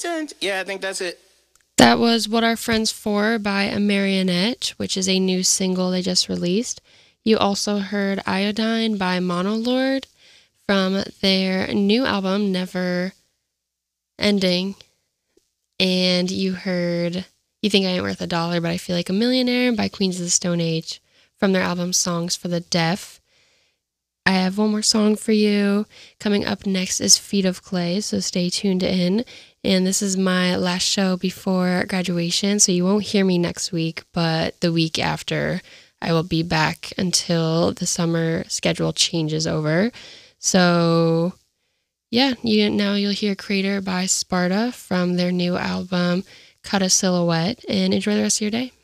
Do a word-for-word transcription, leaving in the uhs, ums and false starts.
Yeah, I think that's it. That was What Are Friends For by A Marionette, which is a new single they just released. You also heard Iodine by Monolord from their new album, Never Ending. And you heard You Think I Ain't Worth a Dollar, but I Feel Like a Millionaire by Queens of the Stone Age from their album Songs for the Deaf. I have one more song for you. Coming up next is Feet of Clay, so stay tuned in. And this is my last show before graduation, so you won't hear me next week, but the week after I will be back until the summer schedule changes over. So yeah, you now you'll hear Crater by Sparta from their new album Cut a Silhouette, and enjoy the rest of your day.